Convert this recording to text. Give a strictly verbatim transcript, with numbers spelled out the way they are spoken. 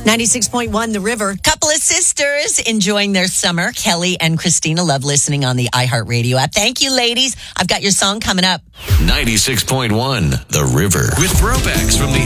ninety-six point one The River. Couple of sisters enjoying their summer. Kelly and Christina love listening on the iHeartRadio app. Thank you, ladies. I've got your song coming up. ninety-six point one The River. With throwbacks from the